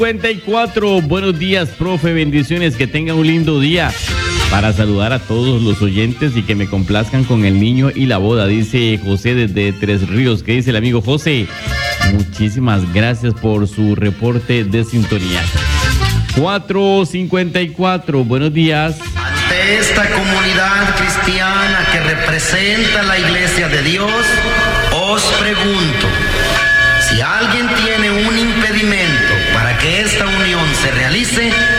54. Buenos días, profe. Bendiciones. Que tengan un lindo día. Para saludar a todos los oyentes y que me complazcan con el niño y la boda, dice José desde Tres Ríos. ¿Qué dice el amigo José? Muchísimas gracias por su reporte de sintonía. 454. Buenos días. Ante esta comunidad cristiana que representa la Iglesia de Dios, os pregunto, si alguien tiene un impedimento para que esta unión se realice,